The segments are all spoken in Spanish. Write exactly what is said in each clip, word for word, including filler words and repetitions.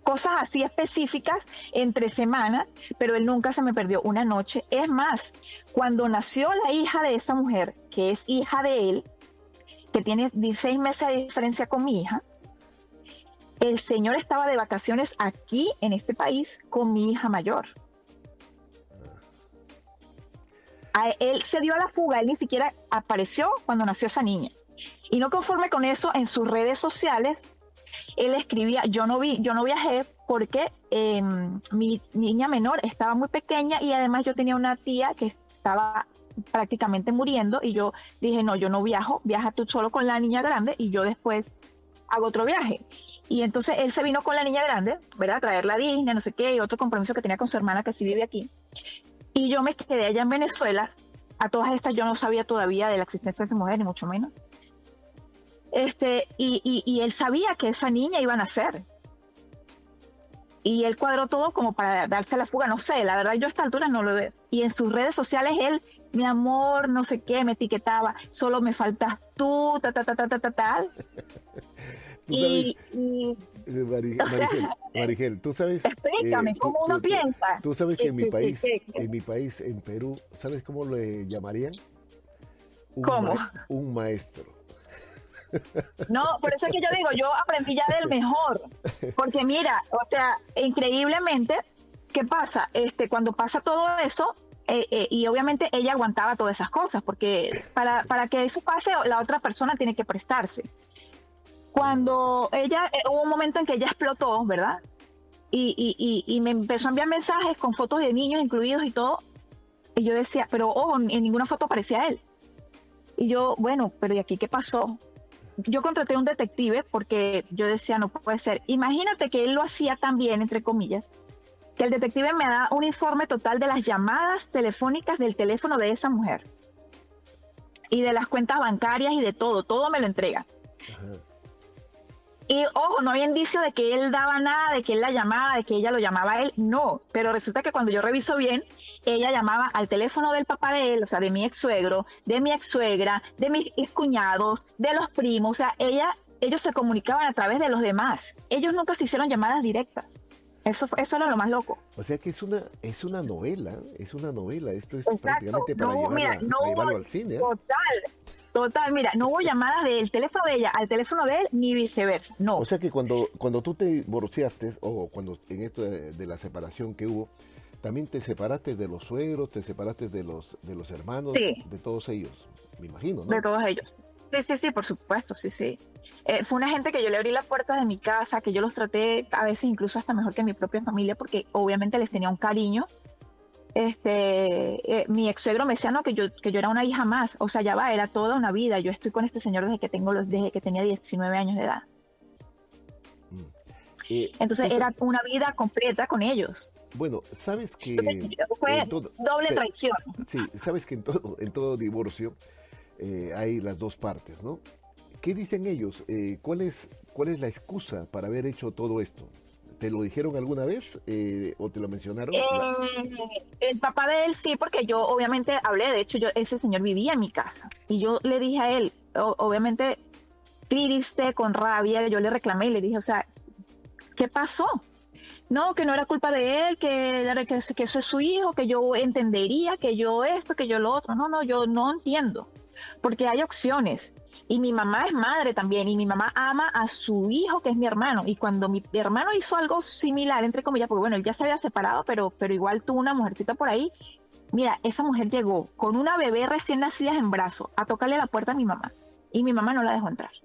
cosas así específicas entre semanas, pero él nunca se me perdió una noche. Es más, cuando nació la hija de esa mujer, que es hija de él, que tiene dieciséis meses de diferencia con mi hija, el señor estaba de vacaciones aquí en este país con mi hija mayor. A él se dio a la fuga, él ni siquiera apareció cuando nació esa niña. Y no conforme con eso, en sus redes sociales, él escribía, yo no vi, yo no viajé porque eh, mi niña menor estaba muy pequeña y además yo tenía una tía que estaba prácticamente muriendo y yo dije, no, yo no viajo, viaja tú solo con la niña grande y yo después hago otro viaje. Y entonces él se vino con la niña grande, ¿verdad? A traerla a Disney, no sé qué, y otro compromiso que tenía con su hermana que sí vive aquí. Y yo me quedé allá en Venezuela. A todas estas yo no sabía todavía de la existencia de esa mujer, ni mucho menos. Este, y, y, y él sabía que esa niña iba a nacer. Y él cuadró todo como para darse la fuga, no sé, la verdad yo a esta altura no lo veo. Y en sus redes sociales él, mi amor, no sé qué, me etiquetaba, solo me faltas tú, ta, ta, ta, ta, ta, ta, tal. ¿Tú sabes, y, y Mari- o sea, Marigel, Marigel, tú sabes, explícame eh, tú, cómo uno tú- tú- piensa. tú sabes que ¿Qué, en mi qué, qué, país, qué, qué? en mi país, en Perú, ¿sabes cómo le llamarían? Un, ¿Cómo? ma- un maestro. No, por eso es que yo digo, yo aprendí ya del mejor, porque mira, o sea, increíblemente, ¿qué pasa? Este, cuando pasa todo eso, eh, eh, y obviamente ella aguantaba todas esas cosas, porque para, para que eso pase, la otra persona tiene que prestarse. Cuando ella, eh, hubo un momento en que ella explotó, ¿verdad? Y, y, y, y me empezó a enviar mensajes con fotos de niños incluidos y todo, y yo decía, pero ojo, en ninguna foto aparecía él. Y yo, bueno, pero ¿y aquí qué pasó? Yo contraté a un detective porque yo decía, no puede ser. Imagínate que él lo hacía tan bien, entre comillas, que el detective me da un informe total de las llamadas telefónicas del teléfono de esa mujer y de las cuentas bancarias y de todo, todo me lo entrega. Ajá. Y ojo, no había indicio de que él daba nada, de que él la llamaba, de que ella lo llamaba a él, no. Pero resulta que cuando yo reviso bien, ella llamaba al teléfono del papá de él, o sea, de mi ex suegro, de mi ex suegra, de mis cuñados, de los primos, o sea, ella, ellos se comunicaban a través de los demás. Ellos nunca se hicieron llamadas directas. Eso, fue- eso era lo más loco. O sea que es una, es una novela, es una novela. Esto es Exacto. prácticamente para No, mira, llevarla, no para hubo, llevarlo al cine, ¿eh? total, total, mira, no hubo llamadas del teléfono de ella al teléfono de él, ni viceversa, O no. sea que cuando, cuando tú te divorciaste, o cuando en esto de, de la separación que hubo, también te separaste de los suegros, te separaste de los, de los hermanos, Sí. de todos ellos, me imagino, De ¿no? todos ellos. Sí, sí, sí, por supuesto, sí, sí. Eh, fue una gente que yo le abrí las puertas de mi casa, que yo los traté a veces incluso hasta mejor que mi propia familia, porque obviamente les tenía un cariño. Este, eh, mi ex suegro me decía, no, que yo, que yo era una hija más. O sea, ya va, era toda una vida. Yo estoy con este señor desde que tengo los, desde que tenía diecinueve años de edad. Mm. Eh, Entonces tú sa- era una vida completa con ellos. bueno, sabes Entonces, que fue en todo, doble pe- traición. sí, sabes que en todo, en todo divorcio eh, hay las dos partes, ¿no? ¿Qué dicen ellos? Eh, ¿cuál es, cuál es la excusa para haber hecho todo esto? ¿Te lo dijeron alguna vez eh, o te lo mencionaron? La- Eh, el papá de él sí, porque yo obviamente hablé, de hecho yo ese señor vivía en mi casa y yo le dije a él, o- obviamente triste, con rabia, yo le reclamé y le dije, o sea, ¿qué pasó? No, que no era culpa de él, que, era- que, que eso es su hijo, que yo entendería, que yo esto, que yo lo otro. No, no, yo no entiendo, porque hay opciones. Y mi mamá es madre también, y mi mamá ama a su hijo, que es mi hermano. Y cuando mi hermano hizo algo similar, entre comillas, porque bueno, él ya se había separado, pero, pero igual tuvo una mujercita por ahí. Mira, esa mujer llegó con una bebé recién nacida en brazos a tocarle la puerta a mi mamá. Y mi mamá no la dejó entrar.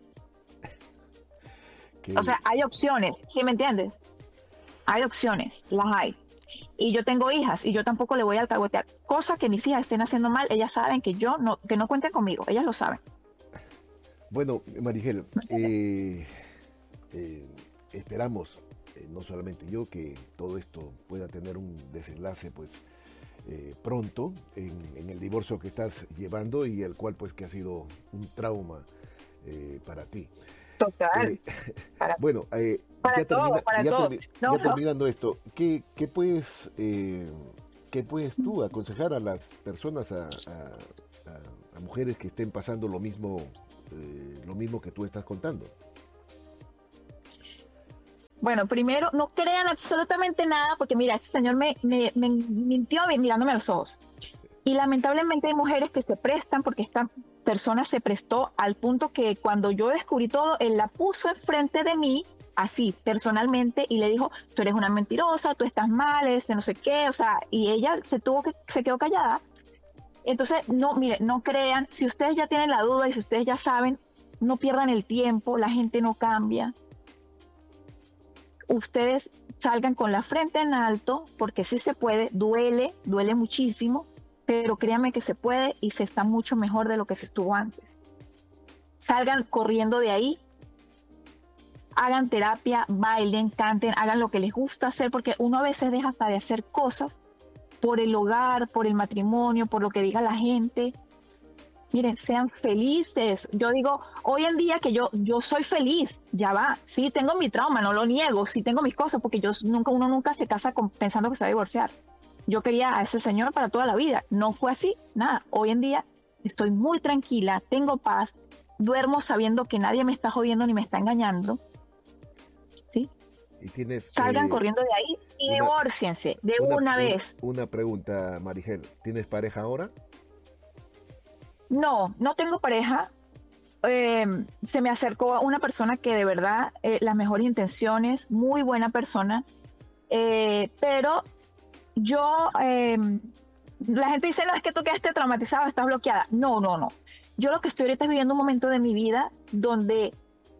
O que, sea, hay opciones, ¿sí me entiendes? Hay opciones, las hay. Y yo tengo hijas y yo tampoco le voy a alcahuetear. Cosas que mis hijas estén haciendo mal, ellas saben que yo no, que no cuenten conmigo, ellas lo saben. bueno, Marigel, eh, eh, esperamos, eh, no solamente yo, que todo esto pueda tener un desenlace, pues, eh, pronto en, en el divorcio que estás llevando y el cual, pues, que ha sido un trauma eh, para ti. Total. Eh, Para, bueno, eh, para ya, todo, termina, para ya, todo. termi- No, ya no. terminando esto, ¿qué, qué puedes, eh, qué puedes tú aconsejar a las personas, a, a- a- a mujeres que estén pasando lo mismo, eh, lo mismo que tú estás contando? Bueno, primero, no crean absolutamente nada, porque mira, ese señor me, me, me mintió mirándome a los ojos. Y lamentablemente hay mujeres que se prestan, porque esta persona se prestó al punto que cuando yo descubrí todo, él la puso enfrente de mí, así, personalmente, y le dijo, tú eres una mentirosa, tú estás mal, este no sé qué, o sea, y ella se tuvo que, se quedó callada. Entonces, no, mire, no crean, si ustedes ya tienen la duda y si ustedes ya saben, no pierdan el tiempo, la gente no cambia. Ustedes salgan con la frente en alto, porque sí se puede, duele, duele muchísimo, pero créanme que se puede y se está mucho mejor de lo que se estuvo antes. Salgan corriendo de ahí, hagan terapia, bailen, canten, hagan lo que les gusta hacer, porque uno a veces deja hasta de hacer cosas por el hogar, por el matrimonio, por lo que diga la gente. Miren, sean felices. Yo digo, hoy en día que yo, yo soy feliz, ya va. Sí, tengo mi trauma, no lo niego, sí tengo mis cosas, porque yo nunca, uno nunca se casa con, pensando que se va a divorciar. Yo quería a ese señor para toda la vida. No fue así, nada. Hoy en día estoy muy tranquila, tengo paz, duermo sabiendo que nadie me está jodiendo ni me está engañando. ¿Sí? Y tienes, Salgan eh, corriendo de ahí y una, divórciense de una, una una, vez. una pregunta, Marigel. ¿Tienes pareja ahora? No, no tengo pareja. Eh, se me acercó una persona que de verdad, eh, las mejores intenciones, muy buena persona, eh, pero yo, eh, la gente dice, no, es que tú quedaste traumatizada, estás bloqueada. No, no, no. Yo lo que estoy ahorita es viviendo un momento de mi vida donde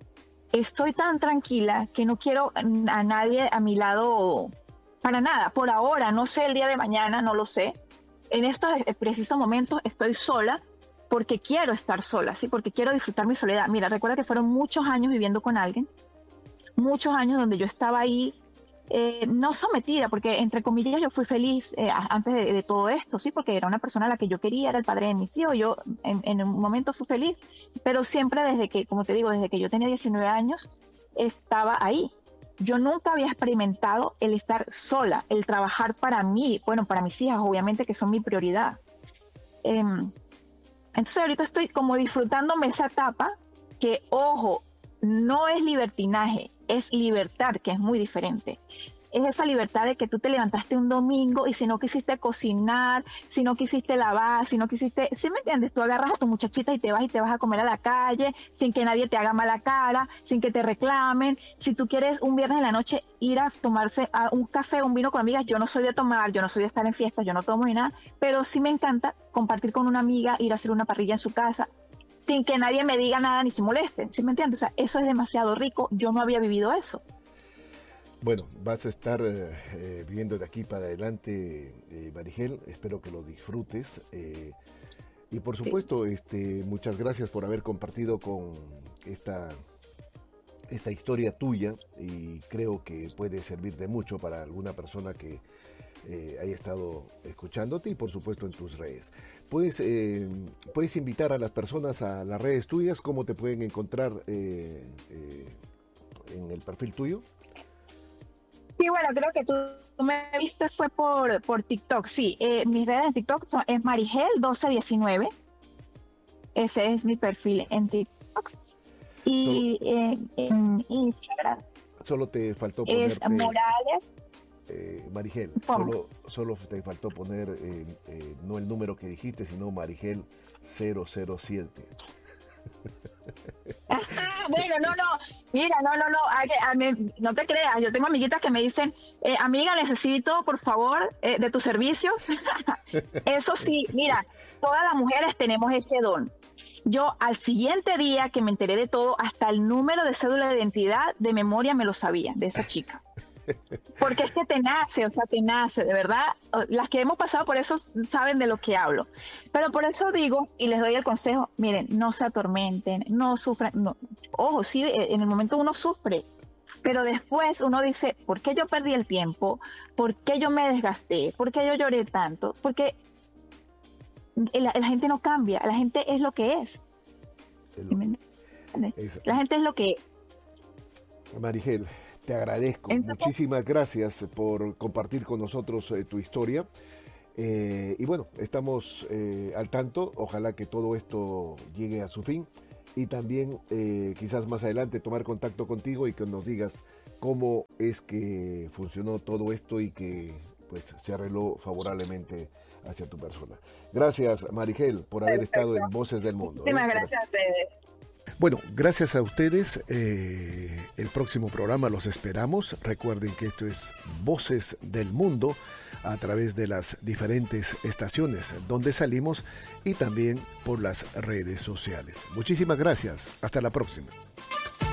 estoy tan tranquila que no quiero a nadie a mi lado para nada. Por ahora, no sé el día de mañana, no lo sé. En estos precisos momentos estoy sola porque quiero estar sola, ¿sí? Porque quiero disfrutar mi soledad. Mira, recuerda que fueron muchos años viviendo con alguien, muchos años donde yo estaba ahí, eh, no sometida, porque entre comillas yo fui feliz eh, antes de, de todo esto, ¿sí? Porque era una persona a la que yo quería, era el padre de mis hijos, yo en, en un momento fui feliz, pero siempre desde que, como te digo, desde que yo tenía diecinueve años, estaba ahí. Yo nunca había experimentado el estar sola, el trabajar para mí, bueno, para mis hijas, obviamente, que son mi prioridad. Eh, Entonces ahorita estoy como disfrutándome esa etapa que, ojo, no es libertinaje, es libertad, que es muy diferente. Es esa libertad de que tú te levantaste un domingo y si no quisiste cocinar, si no quisiste lavar, si no quisiste, ¿sí me entiendes? Tú agarras a tu muchachita y te vas y te vas a comer a la calle sin que nadie te haga mala cara, sin que te reclamen. Si tú quieres un viernes en la noche ir a tomarse a un café, un vino con amigas, yo no soy de tomar, yo no soy de estar en fiestas, yo no tomo ni nada, pero sí me encanta compartir con una amiga, ir a hacer una parrilla en su casa, sin que nadie me diga nada ni se moleste, ¿sí me entiendes? O sea, eso es demasiado rico, yo no había vivido eso. Bueno, vas a estar eh, eh, viviendo de aquí para adelante, eh, Marigel. Espero que lo disfrutes. Eh, y por supuesto, sí. este, muchas gracias por haber compartido con esta, esta historia tuya. Y creo que puede servir de mucho para alguna persona que eh, haya estado escuchándote y por supuesto en tus redes. Puedes, eh, puedes invitar a las personas a las redes tuyas. ¿Cómo te pueden encontrar eh, eh, en el perfil tuyo? Sí, bueno, creo que tú, tú me viste fue por, por TikTok. Sí, eh, mis redes en TikTok son, es Marigel doce diecinueve. Ese es mi perfil en TikTok. Y solo, eh, en Instagram solo te faltó ponerte, es Morales. Eh, Marigel, solo, solo te faltó poner eh, eh, no el número que dijiste, sino Marigel cero cero siete. Ah, bueno, no, no, mira, no, no, no, a, a, me, no te creas, yo tengo amiguitas que me dicen, eh, amiga, necesito, por favor, eh, de tus servicios. Eso sí, mira, todas las mujeres tenemos ese don. Yo al siguiente día que me enteré de todo, hasta el número de cédula de identidad de memoria me lo sabía, de esa chica. Porque es que te nace, o sea, te nace, de verdad. Las que hemos pasado por eso saben de lo que hablo. Pero por eso digo, y les doy el consejo, miren, no se atormenten, no sufran. No. Ojo, sí, en el momento uno sufre, pero después uno dice, ¿por qué yo perdí el tiempo? ¿Por qué yo me desgasté? ¿Por qué yo lloré tanto? Porque la, la gente no cambia, la gente es lo que es. es la gente es lo que es. Marigel, te agradezco. Entonces, muchísimas gracias por compartir con nosotros eh, tu historia. Eh, y bueno, estamos eh, al tanto. Ojalá que todo esto llegue a su fin. Y también eh, quizás más adelante tomar contacto contigo y que nos digas cómo es que funcionó todo esto y que pues se arregló favorablemente hacia tu persona. Gracias, Marigel, por haber Perfecto. estado en Voces del Mundo. Muchísimas ¿eh? gracias a ustedes. Bueno, gracias a ustedes. Eh, el próximo programa los esperamos. Recuerden que esto es Voces del Mundo a través de las diferentes estaciones donde salimos y también por las redes sociales. Muchísimas gracias. Hasta la próxima.